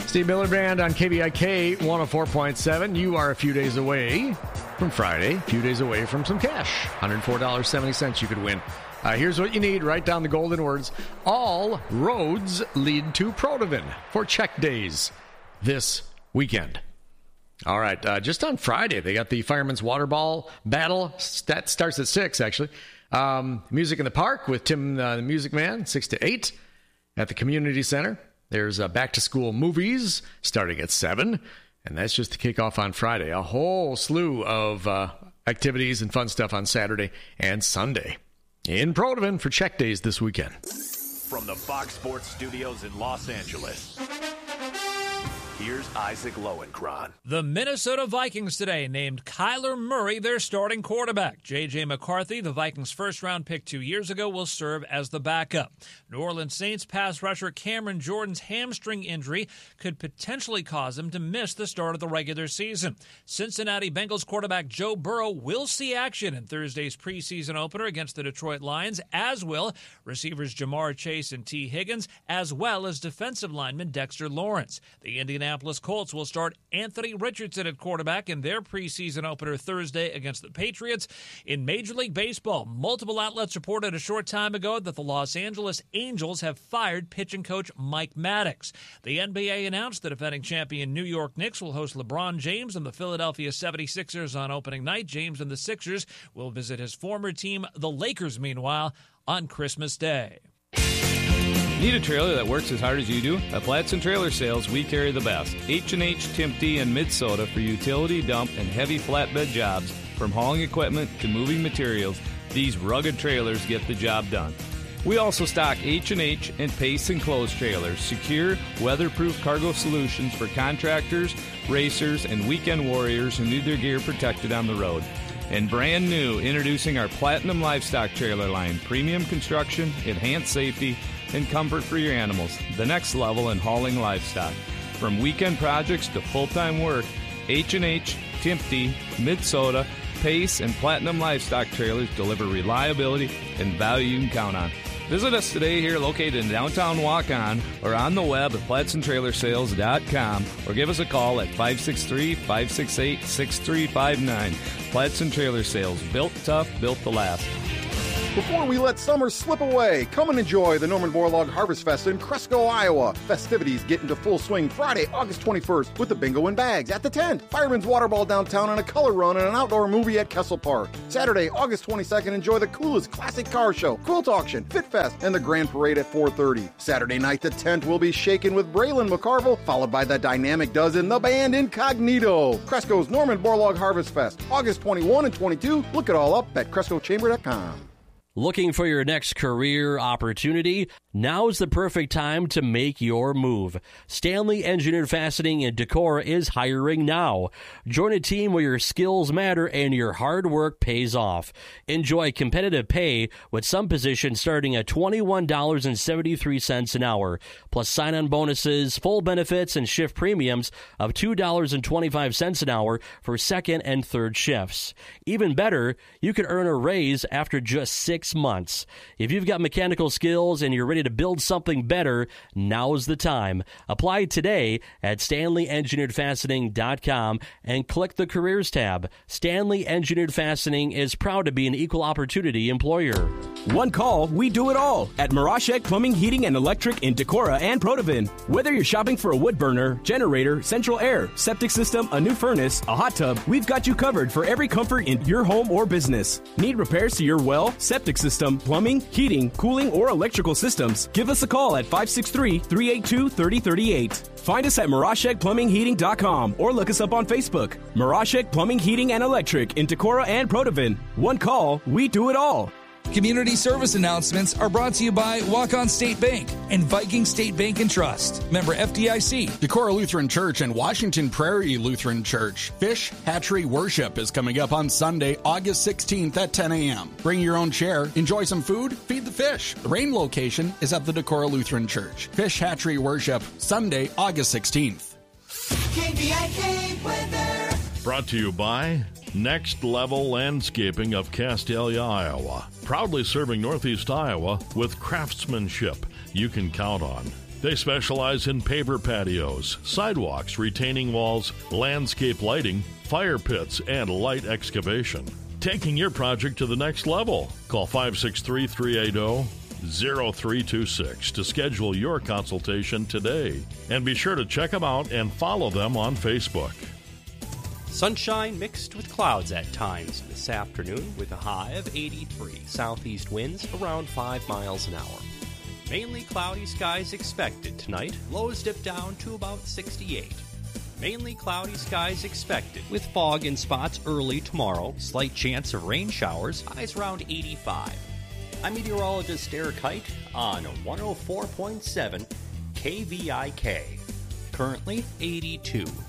Steve Miller Band on KBIK 104.7. You are a few days away from Friday, a few days away from some cash. $104.70 you could win. Here's what you need. Write down the golden words. All roads lead to Protivin for check days this weekend. All right. Just on Friday, they got the Fireman's Water Ball Battle. That starts at 6, actually. Music in the Park with Tim the Music Man, 6 to 8 at the Community Center. There's back-to-school movies starting at 7, and that's just the kickoff on Friday. A whole slew of activities and fun stuff on Saturday and Sunday in Protivin for check days this weekend. From the Fox Sports Studios in Los Angeles, here's Isaac Lowenkron. The Minnesota Vikings today named Kyler Murray their starting quarterback. J.J. McCarthy, the Vikings' first-round pick 2 years ago, will serve as the backup. New Orleans Saints pass rusher Cameron Jordan's hamstring injury could potentially cause him to miss the start of the regular season. Cincinnati Bengals quarterback Joe Burrow will see action in Thursday's preseason opener against the Detroit Lions, as will receivers Jamar Chase and T. Higgins, as well as defensive lineman Dexter Lawrence. The Indianapolis Colts will start Anthony Richardson at quarterback in their preseason opener Thursday against the Patriots. In Major League Baseball, multiple outlets reported a short time ago that the Los Angeles Angels have fired pitching coach Mike Maddox. The NBA announced the defending champion New York Knicks will host LeBron James and the Philadelphia 76ers on opening night. James and the Sixers will visit his former team, the Lakers, meanwhile, on Christmas Day. Need a trailer that works as hard as you do? At Platson Trailer Sales, we carry the best. H&H, Timpty, and Minnesota for utility, dump, and heavy flatbed jobs. From hauling equipment to moving materials, these rugged trailers get the job done. We also stock H&H and Pace enclosed trailers, secure, weatherproof cargo solutions for contractors, racers, and weekend warriors who need their gear protected on the road. And brand new, introducing our Platinum Livestock Trailer line. Premium construction, enhanced safety, and comfort for your animals. The next level in hauling livestock. From weekend projects to full-time work, H&H, Timpty, Minnesota, Pace, and Platinum Livestock Trailers deliver reliability and value you can count on. Visit us today here located in downtown Waukon or on the web at PlatsonTrailerSales.com or give us a call at 563-568-6359. Platson Trailer Sales, built tough, built to last. Before we let summer slip away, come and enjoy the Norman Borlaug Harvest Fest in Cresco, Iowa. Festivities get into full swing Friday, August 21st with the Bingo and Bags at the tent, Fireman's Water Ball downtown, and a color run and an outdoor movie at Kessel Park. Saturday, August 22nd, enjoy the coolest classic car show, quilt auction, Fit Fest, and the Grand Parade at 4:30. Saturday night, the tent will be shaken with Braylon McCarville, followed by the Dynamic Dozen, the band Incognito. Cresco's Norman Borlaug Harvest Fest, August 21 and 22. Look it all up at CrescoChamber.com. Looking for your next career opportunity? Now's the perfect time to make your move. Stanley Engineered Fastening in Decorah is hiring now. Join a team where your skills matter and your hard work pays off. Enjoy competitive pay with some positions starting at $21.73 an hour, plus sign-on bonuses, full benefits, and shift premiums of $2.25 an hour for second and third shifts. Even better, you could earn a raise after just 6 months. If you've got mechanical skills and you're ready to build something better, now's the time. Apply today at StanleyEngineeredFastening.com and click the Careers tab. Stanley Engineered Fastening is proud to be an equal opportunity employer. One call, we do it all at Mirashek Plumbing, Heating, and Electric in Decorah and Protivin. Whether you're shopping for a wood burner, generator, central air, septic system, a new furnace, a hot tub, we've got you covered for every comfort in your home or business. Need repairs to your well, septic system, plumbing, heating, cooling, or electrical systems? Give us a call at 563-382-3038. Find us at MirashekPlumbingHeating.com or look us up on Facebook. Mirashek Plumbing, Heating, and Electric in Decorah and Protivin. One call, we do it all. Community service announcements are brought to you by Waukon State Bank and Viking State Bank and Trust. Member FDIC. Decorah Lutheran Church and Washington Prairie Lutheran Church. Fish Hatchery Worship is coming up on Sunday, August 16th at 10 a.m. Bring your own chair, enjoy some food, feed the fish. The rain location is at the Decorah Lutheran Church. Fish Hatchery Worship, Sunday, August 16th. KBIK weather. Brought to you by Next Level Landscaping of Castalia, Iowa. Proudly serving Northeast Iowa with craftsmanship you can count on. They specialize in paver patios, sidewalks, retaining walls, landscape lighting, fire pits, and light excavation. Taking your project to the next level. Call 563-380-0326 to schedule your consultation today. And be sure to check them out and follow them on Facebook. Sunshine mixed with clouds at times this afternoon with a high of 83. Southeast winds around 5 miles an hour. Mainly cloudy skies expected tonight. Lows dip down to about 68. Mainly cloudy skies expected with fog in spots early tomorrow. Slight chance of rain showers. Highs around 85. I'm meteorologist Eric Height on 104.7 KVIK. Currently 82.